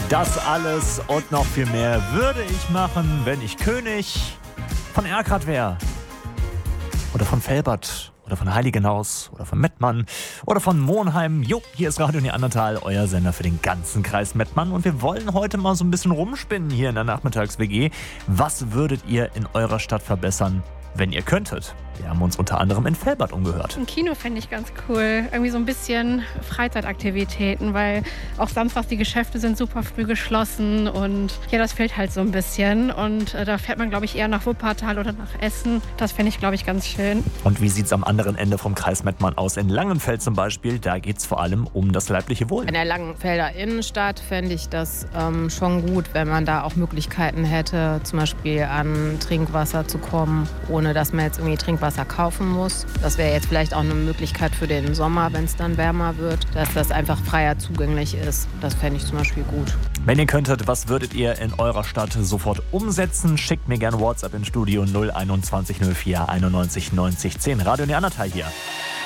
Das alles und noch viel mehr würde ich machen, wenn ich König von Erkrath wäre. Oder von Velbert. Oder von Heiligenhaus. Oder von Mettmann. Oder von Monheim. Jo, hier ist Radio Neandertal, euer Sender für den ganzen Kreis Mettmann. Und wir wollen heute mal so ein bisschen rumspinnen hier in der Nachmittags-WG. Was würdet ihr in eurer Stadt verbessern, wenn ihr könntet? Wir haben uns unter anderem in Velbert umgehört. Ein Kino fände ich ganz cool. Irgendwie so ein bisschen Freizeitaktivitäten, weil auch samstags die Geschäfte sind super früh geschlossen und ja, das fehlt halt so ein bisschen. Und da fährt man, glaube ich, eher nach Wuppertal oder nach Essen. Das fände ich, glaube ich, ganz schön. Und wie sieht es am anderen Ende vom Kreis Mettmann aus? In Langenfeld zum Beispiel, da geht es vor allem um das leibliche Wohl. In der Langenfelder Innenstadt fände ich das schon gut, wenn man da auch Möglichkeiten hätte, zum Beispiel an Trinkwasser zu kommen, ohne dass man jetzt irgendwie Trinkwasser kaufen muss. Das wäre jetzt vielleicht auch eine Möglichkeit für den Sommer, wenn es dann wärmer wird, dass das einfach freier zugänglich ist. Das fände ich zum Beispiel gut. Wenn ihr könntet, was würdet ihr in eurer Stadt sofort umsetzen? Schickt mir gerne WhatsApp ins Studio 021 04 91 90 10. Radio Neandertal hier.